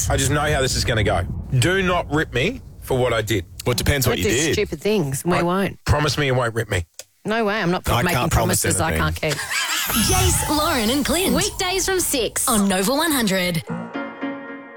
I just know how this is going to go. Do not rip me for what I did. Well, it depends what you do did. stupid things. We won't. Promise me you won't rip me. No way. I'm not I making can't promise promises I anything. can't keep. Jace, Lauren and Clint. Weekdays from 6 on Nova 100.